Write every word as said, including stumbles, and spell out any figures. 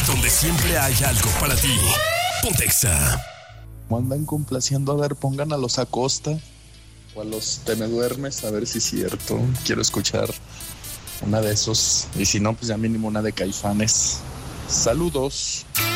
donde siempre hay algo para ti. Ponte Exa. Andan complaciendo, a ver, pongan a los Acosta o a los Te Me Duermes, a ver si es cierto. Quiero escuchar una de esos. Y si no, pues ya mínimo una de Caifanes. Saludos.